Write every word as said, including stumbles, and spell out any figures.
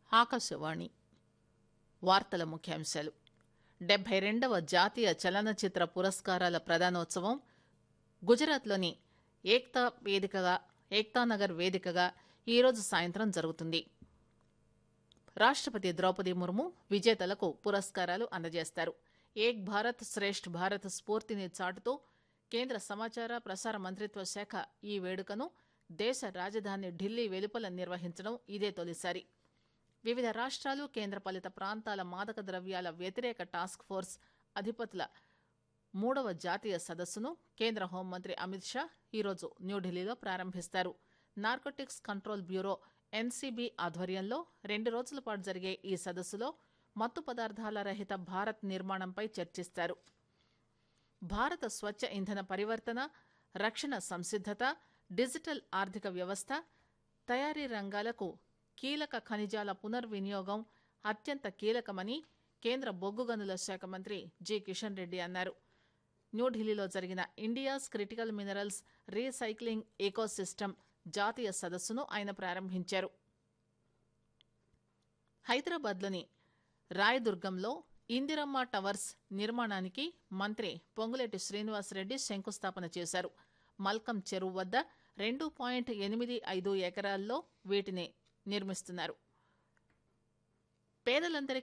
ఆకాశవాణి వార్తల ముఖ్యాంశాలు. డెబ్బై రెండవ జాతీయ చలనచిత్ర పురస్కారాల ప్రదానోత్సవం గుజరాత్లోని ఏక్తా వేదికగా ఏక్తానగర్ వేదికగా ఈరోజు సాయంత్రం జరుగుతుంది. రాష్టపతి ద్రౌపది ముర్ము విజేతలకు పురస్కారాలు అందజేస్తారు. ఏక్ భారత్ శ్రేష్ఠ్ భారత్ స్ఫూర్తిని చాటుతూ కేంద్ర సమాచార ప్రసార మంత్రిత్వ శాఖ ఈ వేడుకను దేశ రాజధాని ఢిల్లీ వెలుపల నిర్వహించడం ఇదే తొలిసారి. వివిధ రాష్ట్రాలు, కేంద్రపాలిత ప్రాంతాల మాదక ద్రవ్యాల వ్యతిరేక టాస్క్ ఫోర్స్ అధిపతుల మూడవ జాతీయ సదస్సును కేంద్ర హోంమంత్రి అమిత్ షా ఈరోజు న్యూఢిల్లీలో ప్రారంభిస్తారు. నార్కోటిక్స్ కంట్రోల్ బ్యూరో ఎన్సీబీ ఆధ్వర్యంలో రెండు రోజుల పాటు జరిగే ఈ సదస్సులో మత్తు పదార్థాల రహిత భారత్ నిర్మాణంపై చర్చిస్తారు. భారత స్వచ్ఛ ఇంధన పరివర్తన, రక్షణ సంసిద్దత, డిజిటల్ ఆర్థిక వ్యవస్థ, తయారీ రంగాలకు కీలక ఖనిజాల పునర్వినియోగం అత్యంత కీలకమని కేంద్ర బొగ్గు గనుల శాఖ మంత్రి జి కిషన్ రెడ్డి అన్నారు. న్యూఢిల్లీలో జరిగిన India's critical minerals recycling ecosystem జాతీయ సదస్సును ఆయన ప్రారంభించారు. హైదరాబాద్లోని రాయదుర్గంలో ఇందిరమ్మ టవర్స్ నిర్మాణానికి మంత్రి పొంగులేటి శ్రీనివాసరెడ్డి శంకుస్థాపన చేశారు. మల్కం చెరువు వద్ద రెండు పాయింట్ ఎనిమిది ఐదు ఎకరాల్లో వీటిని నిర్మిస్తున్నారు. పేదలందరికీ